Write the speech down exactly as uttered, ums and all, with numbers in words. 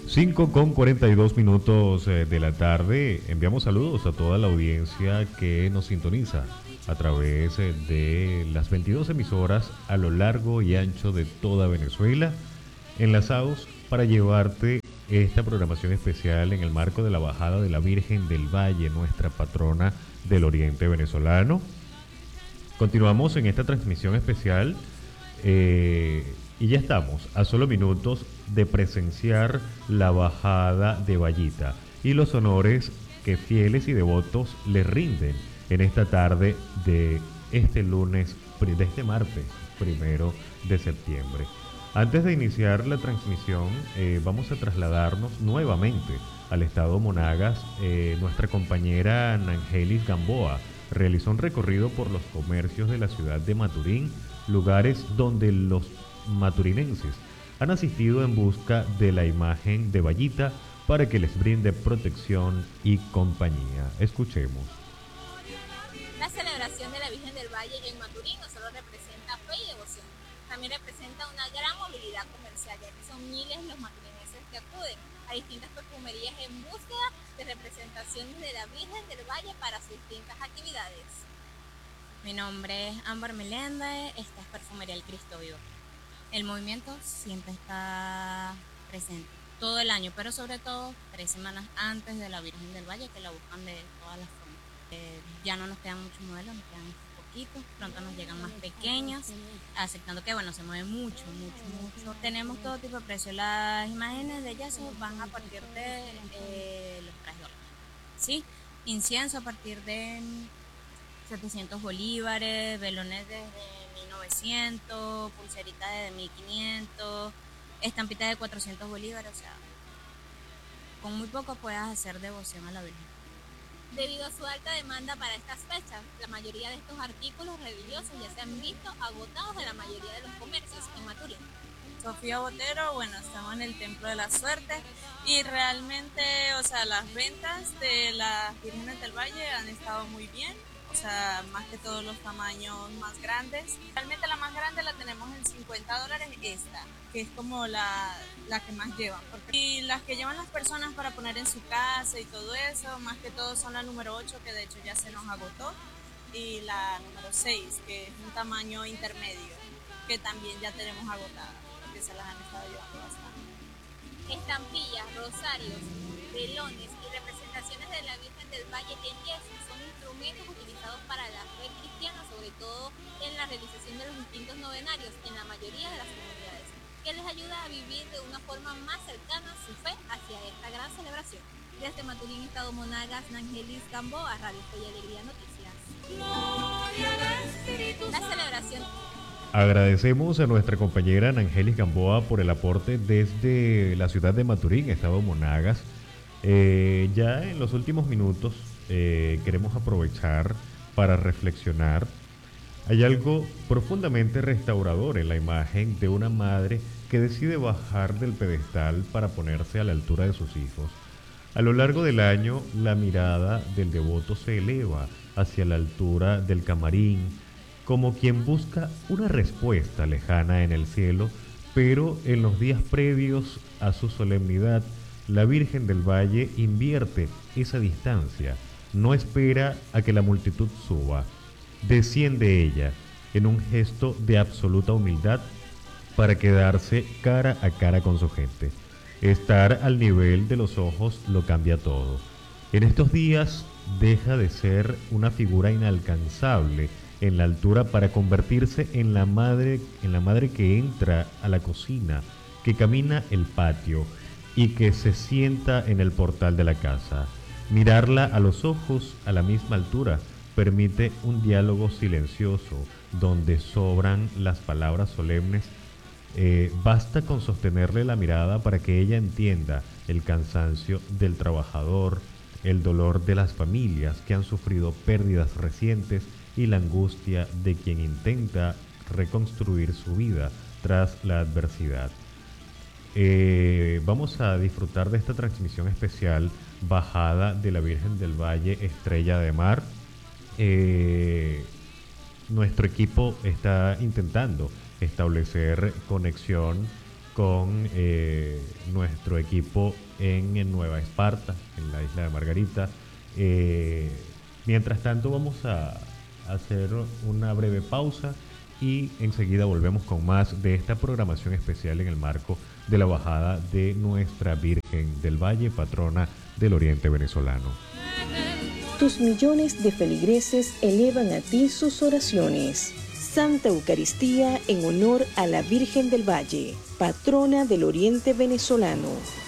cinco con cuarenta y dos minutos eh, de la tarde. Enviamos saludos a toda la audiencia que nos sintoniza a través eh, de las veintidós emisoras a lo largo y ancho de toda Venezuela, enlazados para llevarte esta programación especial en el marco de la bajada de la Virgen del Valle, nuestra patrona del oriente venezolano. Continuamos en esta transmisión especial eh, y ya estamos a solo minutos de presenciar la bajada de Vallita y los honores que fieles y devotos le rinden en esta tarde de este lunes, de este martes primero de septiembre. Antes de iniciar la transmisión, eh, vamos a trasladarnos nuevamente al estado Monagas. Eh, nuestra compañera Nangelis Gamboa realizó un recorrido por los comercios de la ciudad de Maturín, lugares donde los maturinenses han asistido en busca de la imagen de Vallita para que les brinde protección y compañía. Escuchemos. La celebración de la Virgen del Valle en Maturín no solo representa fe y devoción, también representa una gran movilidad comercial, ya que son miles los maturinenses que acuden a distintas perfumerías en búsqueda de representaciones de la Virgen del Valle para sus distintas actividades. Mi nombre es Ámbar Meléndez, esta es Perfumería El Cristo Vivo. El movimiento siempre está presente, todo el año, pero sobre todo tres semanas antes de la Virgen del Valle, que la buscan de todas las formas. Eh, ya no nos quedan muchos modelos, nos quedan poquitos, pronto nos llegan más pequeños, aceptando que bueno, se mueve mucho, mucho, mucho. Tenemos todo tipo de precios, las imágenes de ellas van a partir de eh, los tres dólares, ¿sí? Incienso a partir de setecientos bolívares, velones desde mil novecientos, pulseritas desde mil quinientos, estampitas de cuatrocientos bolívares, o sea, con muy poco puedes hacer devoción a la Virgen. Debido a su alta demanda para estas fechas, la mayoría de estos artículos religiosos ya se han visto agotados en la mayoría de los comercios en Maturín. Sofía Botero, bueno, estamos en el Templo de la Suerte y realmente, o sea, las ventas de las Vírgenes del Valle han estado muy bien. O sea, más que todos los tamaños más grandes. Realmente la más grande la tenemos en cincuenta dólares esta, que es como la, la que más llevan. Porque, y las que llevan las personas para poner en su casa y todo eso, más que todo son la número ocho, que de hecho ya se nos agotó, y la número seis, que es un tamaño intermedio, que también ya tenemos agotada, porque se las han estado llevando bastante. Estampillas, rosarios, velones y representaciones de la Virgen del Valle en yeso son instrumentos utilizados para la fe cristiana, sobre todo en la realización de los distintos novenarios en la mayoría de las comunidades, que les ayuda a vivir de una forma más cercana su fe hacia esta gran celebración. Desde Maturín, Estado Monagas, Nangelis Gamboa, Radio Fe y Alegría Noticias. La celebración. Agradecemos a nuestra compañera Nangelis Gamboa por el aporte desde la ciudad de Maturín, Estado Monagas. Eh, ya en los últimos minutos eh, queremos aprovechar para reflexionar. Hay algo profundamente restaurador en la imagen de una madre que decide bajar del pedestal para ponerse a la altura de sus hijos. A lo largo del año, la mirada del devoto se eleva hacia la altura del camarín, como quien busca una respuesta lejana en el cielo, pero en los días previos a su solemnidad, la Virgen del Valle invierte esa distancia, no espera a que la multitud suba, desciende ella en un gesto de absoluta humildad para quedarse cara a cara con su gente. Estar al nivel de los ojos lo cambia todo. En estos días deja de ser una figura inalcanzable en la altura para convertirse en la madre, en la madre que entra a la cocina, que camina el patio y que se sienta en el portal de la casa. Mirarla a los ojos a la misma altura permite un diálogo silencioso donde sobran las palabras solemnes. Eh, basta con sostenerle la mirada para que ella entienda el cansancio del trabajador, el dolor de las familias que han sufrido pérdidas recientes y la angustia de quien intenta reconstruir su vida tras la adversidad. Eh, vamos a disfrutar de esta transmisión especial bajada de la Virgen del Valle Estrella de Mar. Eh, nuestro equipo está intentando establecer conexión con eh, nuestro equipo en, en Nueva Esparta, en la isla de Margarita. Eh, mientras tanto vamos a hacer una breve pausa y enseguida volvemos con más de esta programación especial en el marco de la bajada de Nuestra Virgen del Valle, patrona del Oriente venezolano. Tus millones de feligreses elevan a ti sus oraciones. Santa Eucaristía en honor a la Virgen del Valle, patrona del Oriente venezolano.